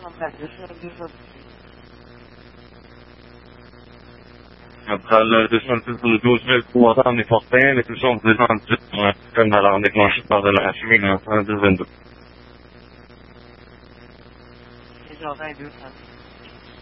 Après le 12 300 on est porté, les toujours 218, comme alors déclenché par de la chimie en 222. Et j'aurai 200.